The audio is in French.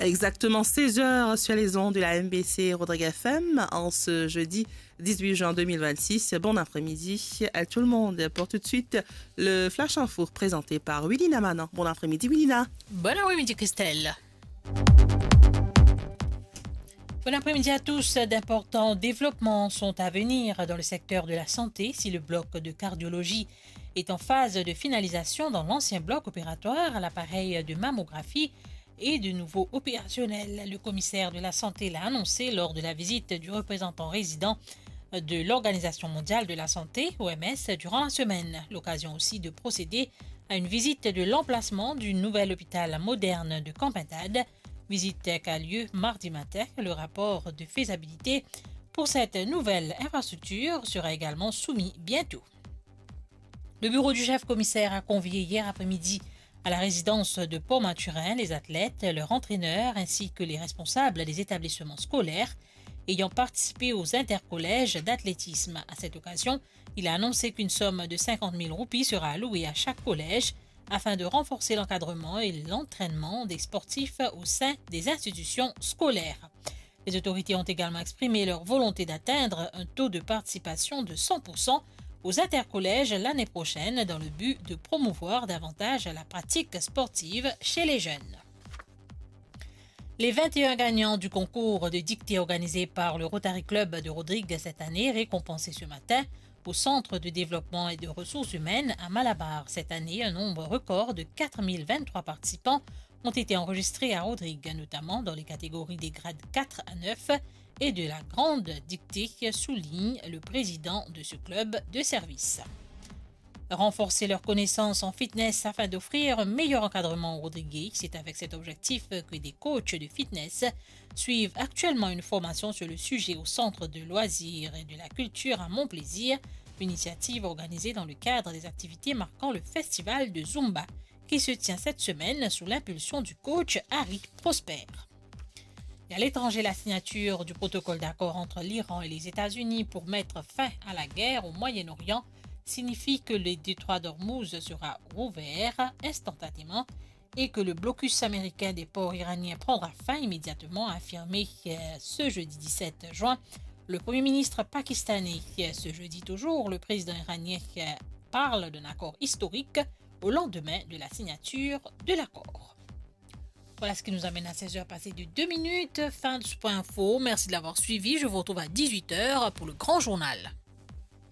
Exactement 16 heures sur les ondes de la MBC Rodrigue FM en ce jeudi 18 juin 2026. Bon après-midi à tout le monde. Pour tout de suite, le Flash Info présenté par Willina Manan. Bon après-midi Willina. Bon après-midi Christelle. Bon après-midi à tous. D'importants développements sont à venir dans le secteur de la santé si le bloc de cardiologie est en phase de finalisation dans l'ancien bloc opératoire. L'appareil de mammographie et de nouveau opérationnel. Le commissaire de la santé l'a annoncé lors de la visite du représentant résident de l'Organisation mondiale de la santé, OMS, durant la semaine. L'occasion aussi de procéder à une visite de l'emplacement du nouvel hôpital moderne de Campintade, visite qui a lieu mardi matin. Le rapport de faisabilité pour cette nouvelle infrastructure sera également soumis bientôt. Le bureau du chef commissaire a convié hier après-midi à la résidence de Port-Maturin les athlètes, leurs entraîneurs ainsi que les responsables des établissements scolaires ayant participé aux intercollèges d'athlétisme. À cette occasion, il a annoncé qu'une somme de 50 000 roupies sera allouée à chaque collège afin de renforcer l'encadrement et l'entraînement des sportifs au sein des institutions scolaires. Les autorités ont également exprimé leur volonté d'atteindre un taux de participation de 100% aux intercollèges l'année prochaine dans le but de promouvoir davantage la pratique sportive chez les jeunes. Les 21 gagnants du concours de dictée organisé par le Rotary Club de Rodrigue cette année, récompensés ce matin au Centre de développement et de ressources humaines à Malabar. Cette année, un nombre record de 4023 participants ont été enregistrés à Rodrigue, notamment dans les catégories des grades 4 à 9 et de la grande dictée, souligne le président de ce club de service. Renforcer leurs connaissances en fitness afin d'offrir un meilleur encadrement aux Rodriguais. C'est avec cet objectif que des coachs de fitness suivent actuellement une formation sur le sujet au Centre de loisirs et de la culture à Montplaisir, initiative organisée dans le cadre des activités marquant le festival de Zumba, qui se tient cette semaine sous l'impulsion du coach Harry Prosper. Et à l'étranger, la signature du protocole d'accord entre l'Iran et les États-Unis pour mettre fin à la guerre au Moyen-Orient signifie que le détroit d'Ormuz sera rouvert instantanément et que le blocus américain des ports iraniens prendra fin immédiatement, a affirmé ce jeudi 17 juin le Premier ministre pakistanais. Ce jeudi toujours, le président iranien parle d'un accord historique au lendemain de la signature de l'accord. Voilà ce qui nous amène à 16h passées de 2 minutes. Fin de ce point info. Merci de l'avoir suivi. Je vous retrouve à 18h pour le grand journal.